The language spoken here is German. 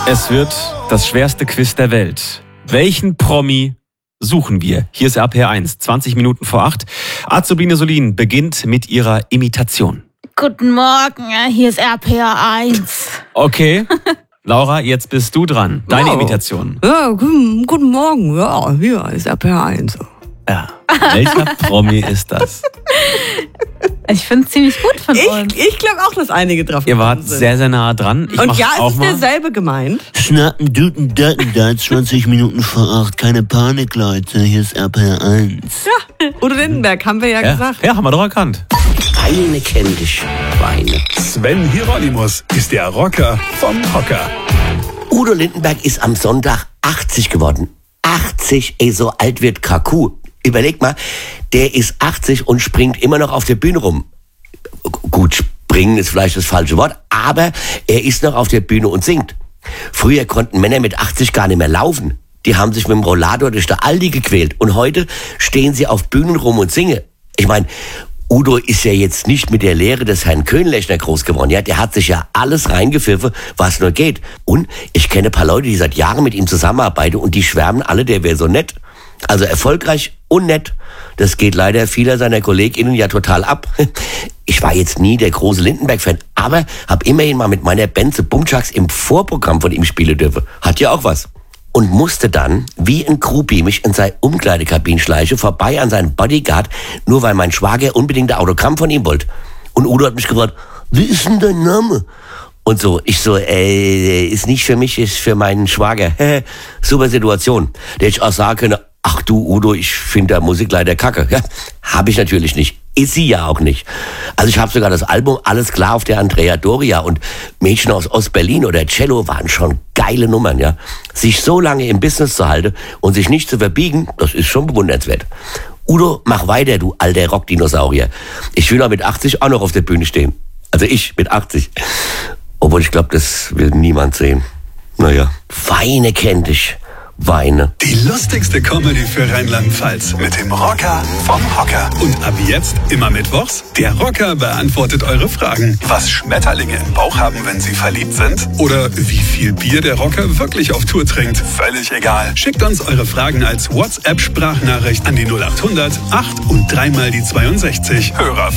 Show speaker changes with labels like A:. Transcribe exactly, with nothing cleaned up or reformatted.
A: Es wird das schwerste Quiz der Welt. Welchen Promi suchen wir? Hier ist R P R eins, zwanzig Minuten vor acht. Azubine Solin beginnt mit ihrer Imitation.
B: Guten Morgen, hier ist R P R eins.
A: Okay, Laura, jetzt bist du dran. Deine
C: Wow.
A: Imitation.
C: Ja, guten, guten Morgen. Ja, hier ist R P R eins.
A: Ja. Welcher Promi ist das?
B: Ich finde es ziemlich gut von uns.
C: Ich, ich glaube auch, dass einige drauf
A: Ihr wart
C: gekommen sind.
A: sehr, sehr nah dran. Ich
C: Und
A: mach
C: ja, es
A: auch
C: ist
A: mal.
C: derselbe gemeint.
D: Schnappen, Duten, Daten, da, zwanzig Minuten vor acht. Keine Panik, Leute. Hier ist R P R eins.
C: Udo Lindenberg, haben wir ja,
A: Ja,
C: gesagt.
A: ja, haben wir doch erkannt.
E: Weine kenn dich, Weine.
F: Sven Hieronymus ist der Rocker vom Hocker.
E: Udo Lindenberg ist am Sonntag achtzig geworden. achtzig, ey, so alt wird Kaku. Überleg mal, der ist achtzig und springt immer noch auf der Bühne rum. G- Gut, springen ist vielleicht das falsche Wort, aber er ist noch auf der Bühne und singt. Früher konnten Männer mit achtzig gar nicht mehr laufen. Die haben sich mit dem Rollator durch der Aldi gequält. Und heute stehen sie auf Bühnen rum und singen. Ich meine, Udo ist ja jetzt nicht mit der Lehre des Herrn Köhnlechner groß geworden. Ja, der hat sich ja alles reingepfiffen, was nur geht. Und ich kenne ein paar Leute, die seit Jahren mit ihm zusammenarbeiten und die schwärmen alle, der wäre so nett. Also erfolgreich und nett. Das geht leider vieler seiner KollegInnen ja total ab. Ich war jetzt nie der große Lindenberg-Fan, aber habe immerhin mal mit meiner Band The Bumchucks im Vorprogramm von ihm spielen dürfen. Hat ja auch was. Und musste dann, wie ein Groupie, mich in seine Umkleidekabine schleichen, vorbei an seinen Bodyguard, nur weil mein Schwager unbedingt ein Autogramm von ihm wollte. Und Udo hat mich gefragt, wie ist denn dein Name? Und so, ich so, äh, ist nicht für mich, ist für meinen Schwager. Super Situation. Der hätte ich auch sagen können, ach du Udo, ich finde da Musik leider kacke. Ja, habe ich natürlich nicht. Ist sie ja auch nicht. Also ich habe sogar das Album Alles klar auf der Andrea Doria und Mädchen aus Ostberlin oder Cello waren schon geile Nummern, ja. Sich so lange im Business zu halten und sich nicht zu verbiegen, das ist schon bewundernswert. Udo, mach weiter, du alter Rockdinosaurier. Ich will auch mit achtzig auch noch auf der Bühne stehen. Also ich mit achtzig. Obwohl ich glaube, das will niemand sehen. Naja, Weine kenn dich. Weine.
F: Die lustigste Comedy für Rheinland-Pfalz mit dem Rocker vom Hocker. Und ab jetzt immer mittwochs, der Rocker beantwortet eure Fragen. Was Schmetterlinge im Bauch haben, wenn sie verliebt sind? Oder wie viel Bier der Rocker wirklich auf Tour trinkt? Völlig egal. Schickt uns eure Fragen als WhatsApp-Sprachnachricht an die null acht hundert acht und dreimal die zweiundsechzig. Hörer